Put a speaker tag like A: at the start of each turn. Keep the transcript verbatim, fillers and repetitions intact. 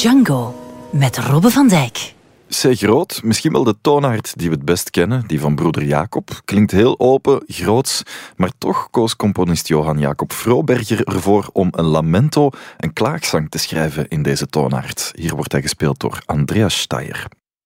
A: Django met Robbe van Dijk.
B: C. Groot, misschien wel de toonaard die we het best kennen, die van broeder Jacob. Klinkt heel open, groots, maar toch koos componist Johan Jacob Froberger ervoor om een lamento, een klaagzang te schrijven in deze toonaard. Hier wordt hij gespeeld door Andreas Steyer.